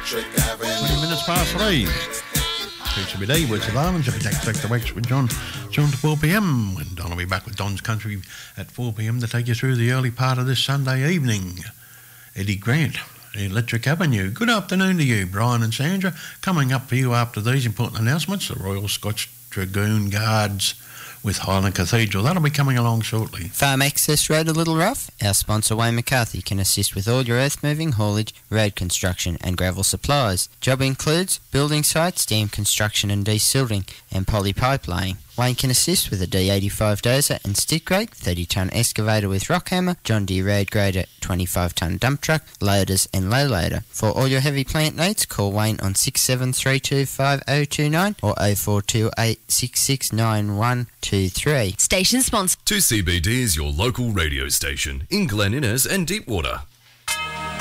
20 minutes past 3. TCBD, Words of Ireland, Jimmy Jack's Back to Wax with John to 4pm. When Don will be back with Don's Country at 4pm to take you through the early part of this Sunday evening. Eddie Grant, Electric Avenue. Good afternoon to you, Brian and Sandra. Coming up for you after these important announcements, the Royal Scotch Dragoon Guards with Highland Cathedral. That'll be coming along shortly. Farm Access Road a little rough? Our sponsor Wayne McCarthy can assist with all your earth moving, haulage, road construction and gravel supplies. Job includes building sites, dam construction and desilting and poly pipe laying. Wayne can assist with a D85 dozer and stick rake, 30-tonne excavator with rock hammer, John Deere road grader, 25-tonne dump truck, loaders and low loader. For all your heavy plant needs, call Wayne on 67325029 or 0428669123. Station sponsor. 2CBD is your local radio station in Glen Innes and Deepwater.